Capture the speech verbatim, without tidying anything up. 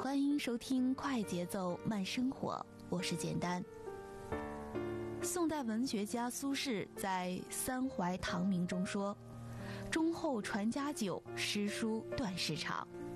欢迎收听快节奏慢生活，我是简单。宋代文学家苏轼在《三怀堂铭》中说：忠厚传家久，诗书断世长。